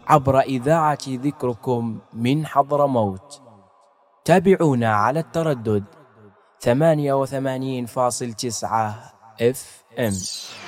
عبر إذاعة ذكركم من حضرموت. تابعونا على التردد 88.9 FM.